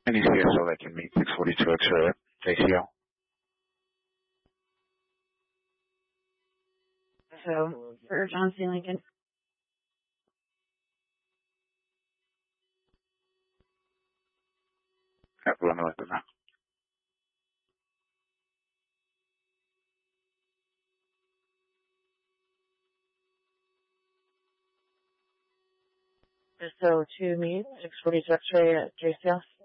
Any CSO that can meet 642 X-ray JCL. So, for John C. Lincoln. Let me look at that. So, to meet 642 X-ray at JCL.